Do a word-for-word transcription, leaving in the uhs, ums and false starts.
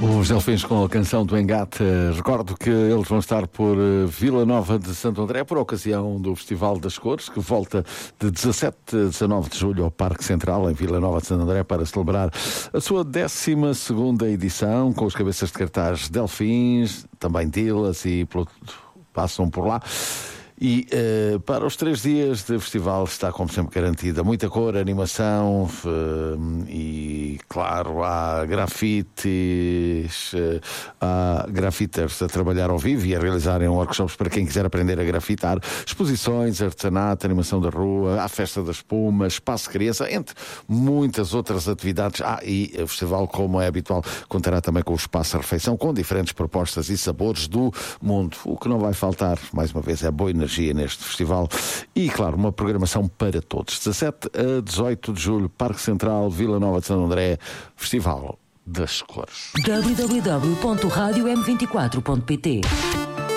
Os Delfins com a canção do Engate. Recordo que eles vão estar por Vila Nova de Santo André por ocasião do Festival das Cores, que volta de dezassete a dezanove de julho ao Parque Central, em Vila Nova de Santo André, para celebrar a sua décima segunda edição, com os cabeças de cartaz Delfins, também Dilas e passam por lá. E uh, para os três dias de festival está, como sempre, garantida muita cor, animação uh, e, claro, há grafites, uh, há grafiters a trabalhar ao vivo e a realizarem workshops para quem quiser aprender a grafitar, exposições, artesanato, animação da rua, há festa da espuma, espaço de criança, entre muitas outras atividades. Ah, e o festival, como é habitual, contará também com o espaço de refeição, com diferentes propostas e sabores do mundo. O que não vai faltar, mais uma vez, é boa energia neste festival e, claro, uma programação para todos. dezassete a dezoito de julho, Parque Central, Vila Nova de Santo André, Festival das Cores. w w w ponto rádio m vinte e quatro ponto p t